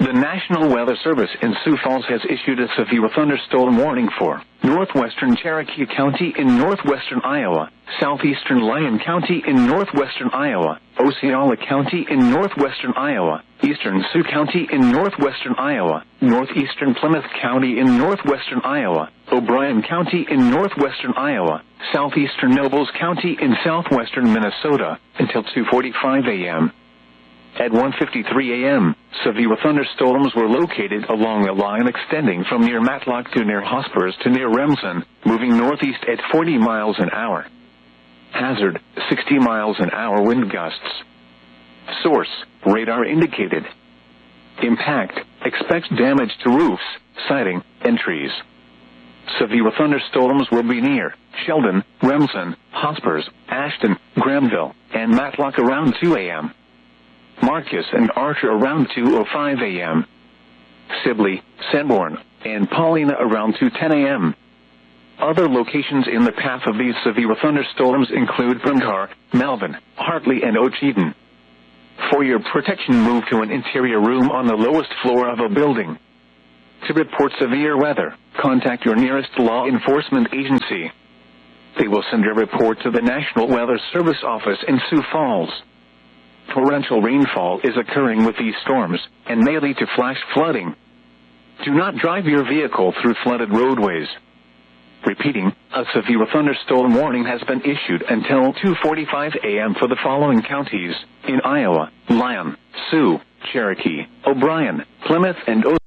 The National Weather Service in Sioux Falls has issued a severe thunderstorm warning for northwestern Cherokee County in northwestern Iowa, southeastern Lyon County in northwestern Iowa, Osceola County in northwestern Iowa, eastern Sioux County in northwestern Iowa, northeastern Plymouth County in northwestern Iowa, O'Brien County in northwestern Iowa, southeastern Nobles County in southwestern Minnesota, until 2:45 a.m. At 1:53 a.m., severe thunderstorms were located along a line extending from near Matlock to near Hospers to near Remsen, moving northeast at 40 miles an hour. Hazard, 60 miles an hour wind gusts. Source, radar indicated. Impact, expect damage to roofs, siding, and trees. Severe thunderstorms will be near Sheldon, Remsen, Hospers, Ashton, Granville, and Matlock around 2 a.m. Marcus and Archer around 2:05 a.m. Sibley, Sanborn, and Paulina around 2:10 a.m. Other locations in the path of these severe thunderstorms include Brimcar, Melvin, Hartley, and Ocheyedan. For your protection, move to an interior room on the lowest floor of a building. To report severe weather, contact your nearest law enforcement agency. They will send your report to the National Weather Service office in Sioux Falls. Torrential rainfall is occurring with these storms and may lead to flash flooding. Do not drive your vehicle through flooded roadways. Repeating, a severe thunderstorm warning has been issued until 2:45 a.m. for the following counties in Iowa: Lyon, Sioux, Cherokee, O'Brien, Plymouth, and